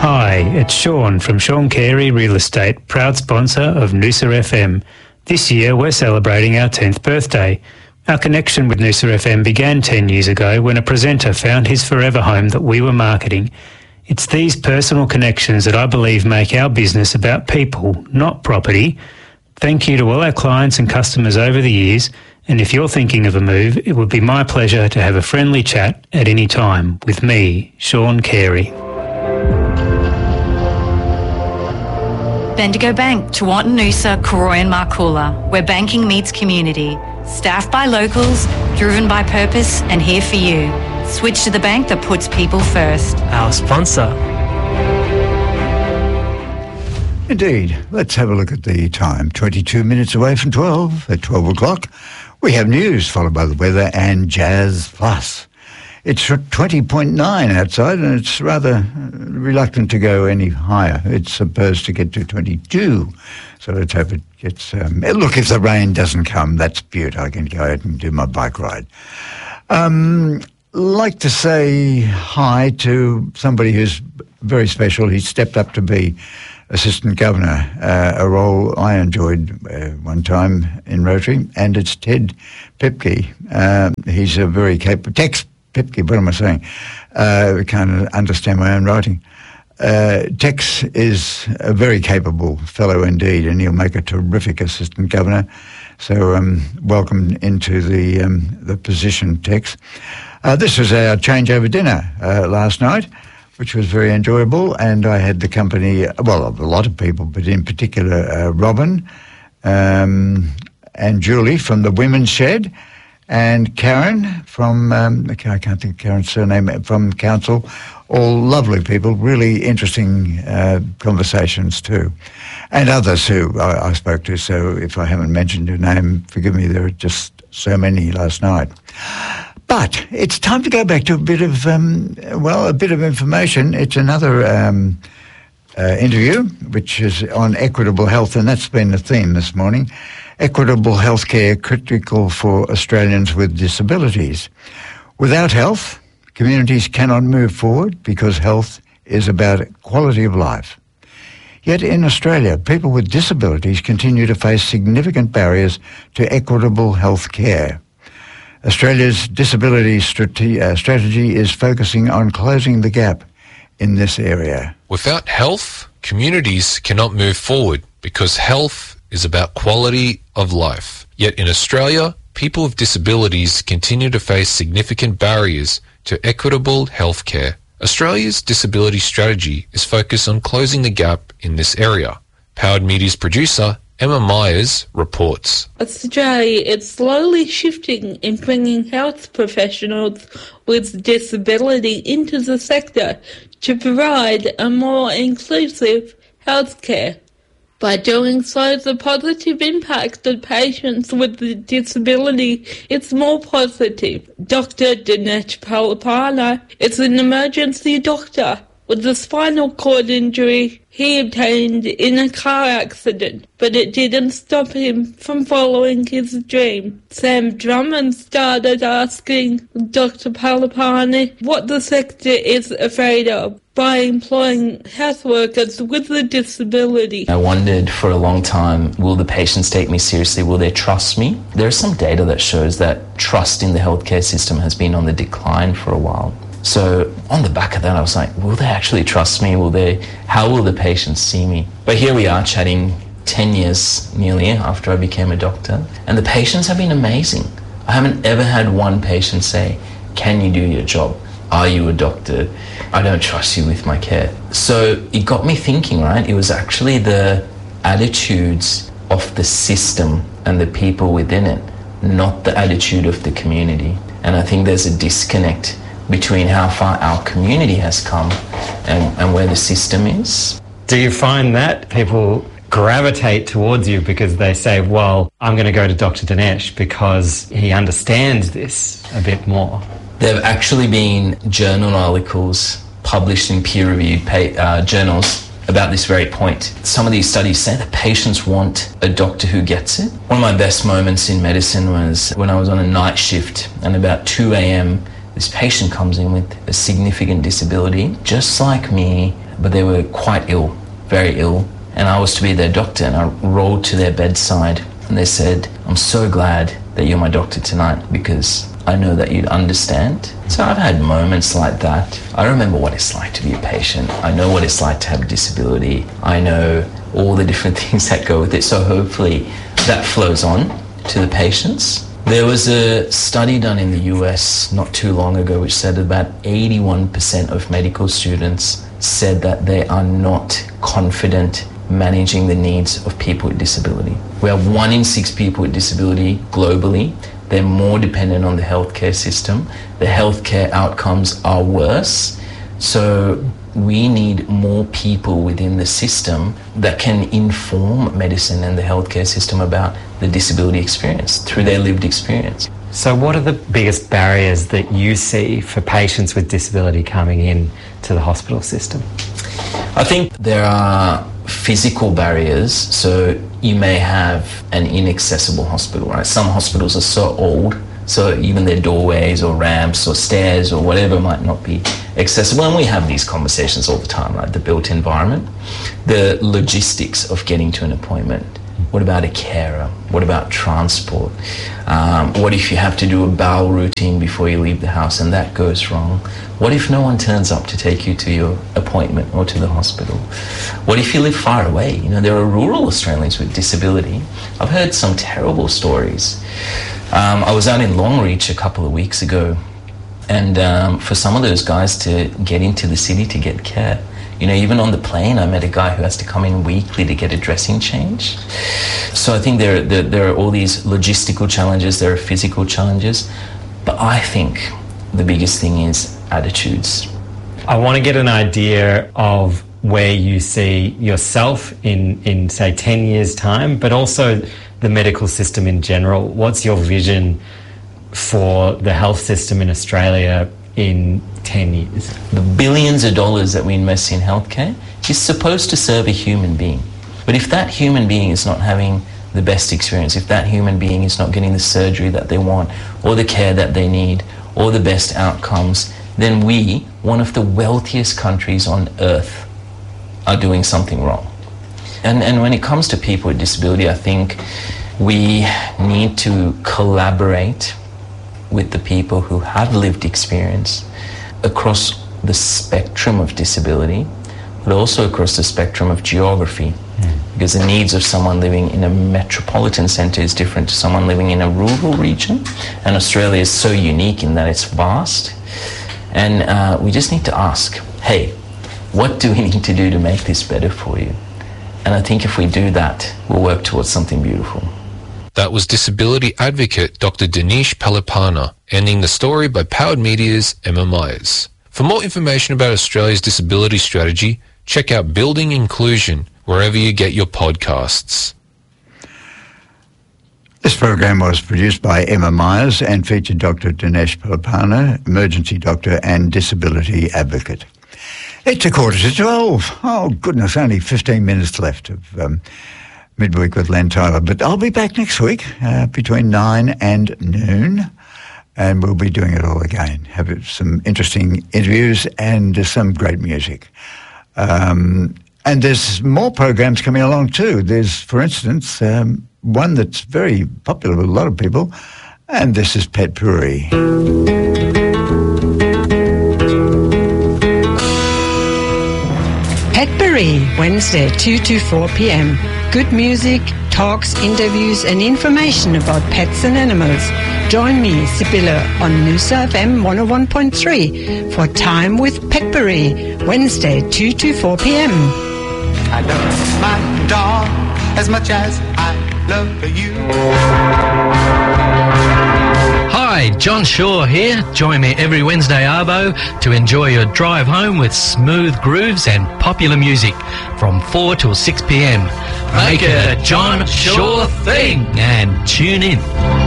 Hi, it's Sean from Sean Carey Real Estate, proud sponsor of Noosa FM. This year we're celebrating our 10th birthday. Our connection with Noosa FM began 10 years ago when a presenter found his forever home that we were marketing. It's these personal connections that I believe make our business about people, not property. Thank you to all our clients and customers over the years, and if you're thinking of a move, it would be my pleasure to have a friendly chat at any time with me, Sean Carey. Bendigo Bank, Tewantin Noosa, Koroy and Markoola, where banking meets community. Staffed by locals, driven by purpose and here for you. Switch to the bank that puts people first. Our sponsor. Indeed. Let's have a look at the time. 22 minutes away from 12. At 12 o'clock, we have news followed by the weather and Jazz Plus. It's 20.9 outside and it's rather reluctant to go any higher. It's supposed to get to 22. So let's hope it gets... look, if the rain doesn't come, that's beautiful. I can go out and do my bike ride. Like to say hi to somebody who's very special. He stepped up to be Assistant Governor, a role I enjoyed one time in Rotary, and it's Ted Pipke. He's a very capable... Pipke, what am I saying? I can't understand my own writing. Tex is a very capable fellow indeed, and he'll make a terrific Assistant Governor. So welcome into the position, Tex. This was our changeover dinner last night, which was very enjoyable, and I had the company, well, of a lot of people, but in particular Robin and Julie from the Women's Shed, and Karen from, I can't think of Karen's surname, from Council. All lovely people, really interesting conversations too. And others who I spoke to, so if I haven't mentioned your name, forgive me, there are just so many last night. But it's time to go back to a bit of information. It's another interview, which is on equitable health, and that's been the theme this morning. Equitable healthcare critical for Australians with disabilities. Without health, communities cannot move forward because health is about quality of life. Yet in Australia, people with disabilities continue to face significant barriers to equitable health care. Australia's disability strategy is focusing on closing the gap in this area. Without health, communities cannot move forward because health is about quality of life. Yet in Australia, people with disabilities continue to face significant barriers to equitable health care. Australia's disability strategy is focused on closing the gap in this area. Powered Media's producer, Emma Myers, reports. Australia is slowly shifting in bringing health professionals with disability into the sector to provide a more inclusive health care. By doing so, the positive impact of patients with the disability is more positive. Dr. Dinesh Palapana is an emergency doctor with a spinal cord injury he obtained in a car accident, but it didn't stop him from following his dream. Sam Drummond started asking Dr. Palapani what the sector is afraid of by employing health workers with a disability. I wondered for a long time, will the patients take me seriously? Will they trust me? There's some data that shows that trust in the healthcare system has been on the decline for a while. So on the back of that, I was like, will they actually trust me? How will the patients see me? But here we are chatting 10 years nearly after I became a doctor, and the patients have been amazing. I haven't ever had one patient say, can you do your job? Are you a doctor? I don't trust you with my care. So it got me thinking, right? It was actually the attitudes of the system and the people within it, not the attitude of the community. And I think there's a disconnect between how far our community has come and where the system is. Do you find that people gravitate towards you because they say, well, I'm going to go to Dr. Dinesh because he understands this a bit more? There have actually been journal articles published in peer-reviewed journals about this very point. Some of these studies say that patients want a doctor who gets it. One of my best moments in medicine was when I was on a night shift, and about 2 a.m, this patient comes in with a significant disability. Just like me, but they were quite ill, very ill. And I was to be their doctor, and I rolled to their bedside, and they said, "I'm so glad that you're my doctor tonight because I know that you'd understand." So I've had moments like that. I remember what it's like to be a patient. I know what it's like to have a disability. I know all the different things that go with it. So hopefully that flows on to the patients. There was a study done in the US not too long ago which said about 81% of medical students said that they are not confident managing the needs of people with disability. We have 1 in 6 people with disability globally. They're more dependent on the healthcare system. The healthcare outcomes are worse. So we need more people within the system that can inform medicine and the healthcare system about the disability experience through their lived experience. So what are the biggest barriers that you see for patients with disability coming in to the hospital system? I think there are physical barriers. So you may have an inaccessible hospital, right? Some hospitals are so old, so even their doorways or ramps or stairs or whatever might not be accessible. And we have these conversations all the time, right? The built environment, the logistics of getting to an appointment. What about a carer? What about transport? What if you have to do a bowel routine before you leave the house and that goes wrong? What if no one turns up to take you to your appointment or to the hospital? What if you live far away? You know, there are rural Australians with disability. I've heard some terrible stories. I was out in Longreach a couple of weeks ago, and for some of those guys to get into the city to get care, you know, even on the plane, I met a guy who has to come in weekly to get a dressing change. So I think there are all these logistical challenges, there are physical challenges, but I think the biggest thing is attitudes. I want to get an idea of where you see yourself in say 10 years' time, but also the medical system in general. What's your vision for the health system in Australia in 10 years? The billions of dollars that we invest in healthcare is supposed to serve a human being. But if that human being is not having the best experience, if that human being is not getting the surgery that they want or the care that they need or the best outcomes, then we, one of the wealthiest countries on earth, are doing something wrong. And when it comes to people with disability, I think we need to collaborate with the people who have lived experience across the spectrum of disability, but also across the spectrum of geography. Because the needs of someone living in a metropolitan centre is different to someone living in a rural region. And Australia is so unique in that it's vast. And we just need to ask, hey, what do we need to do to make this better for you? And I think if we do that, we'll work towards something beautiful. That was disability advocate Dr. Dinesh Palipana, ending the story by Powered Media's Emma Myers. For more information about Australia's disability strategy, check out Building Inclusion wherever you get your podcasts. This program was produced by Emma Myers and featured Dr. Dinesh Palipana, emergency doctor and disability advocate. It's 11:45. Oh, goodness, only 15 minutes left of Midweek with Len Tyler. But I'll be back next week between 9 and noon, and we'll be doing it all again. Have some interesting interviews and some great music. And there's more programs coming along too. There's, for instance, one that's very popular with a lot of people, and this is Petpuri. Petpuri, Wednesday, 2 to 4 p.m. Good music, talks, interviews and information about pets and animals. Join me, Sibylla, on Noosa FM 101.3 for Time with Petpuri, Wednesday, 2 to 4 p.m. I love my dog as much as I love you. Hi, John Shaw here. Join me every Wednesday arvo to enjoy your drive home with smooth grooves and popular music from 4 till 6 p.m. Make it a John Shaw thing and tune in.